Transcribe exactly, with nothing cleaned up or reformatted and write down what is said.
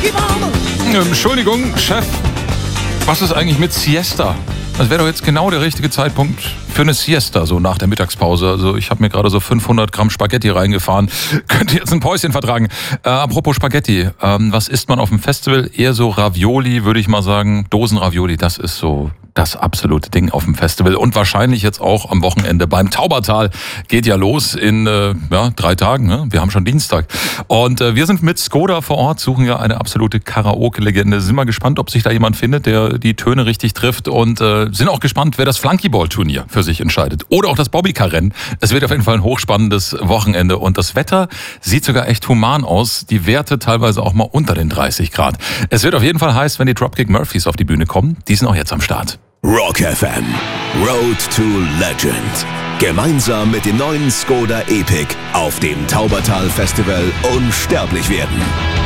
Entschuldigung, Chef, was ist eigentlich mit Siesta? Das wäre doch jetzt genau der richtige Zeitpunkt für eine Siesta, so nach der Mittagspause. Also ich habe mir gerade so fünfhundert Gramm Spaghetti reingefahren. Könnte jetzt ein Päuschen vertragen. Äh, apropos Spaghetti, ähm, was isst man auf dem Festival? Eher so Ravioli, würde ich mal sagen. Dosen-Ravioli, das ist so das absolute Ding auf dem Festival. Und wahrscheinlich jetzt auch am Wochenende beim Taubertal. Geht ja los in äh, ja, drei Tagen. Ne? Wir haben schon Dienstag. Und äh, wir sind mit Skoda vor Ort, suchen ja eine absolute Karaoke-Legende. Sind mal gespannt, ob sich da jemand findet, der die Töne richtig trifft. Und äh, sind auch gespannt, wer das Flunkyball-Turnier für sich entscheidet. Oder auch das Bobbycar-Rennen. Es wird auf jeden Fall ein hochspannendes Wochenende. Und das Wetter sieht sogar echt human aus. Die Werte teilweise auch mal unter den dreißig Grad. Es wird auf jeden Fall heiß, wenn die Dropkick Murphys auf die Bühne kommen. Die sind auch jetzt am Start. Rock F M. Road to Legend. Gemeinsam mit dem neuen Skoda Epic auf dem Taubertal Festival unsterblich werden.